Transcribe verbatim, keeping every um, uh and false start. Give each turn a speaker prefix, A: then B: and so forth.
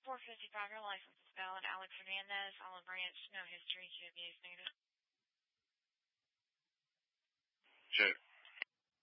A: four fifty-five, your license is valid. Alex Hernandez, Olive Branch, no history to abuse needed.
B: Check.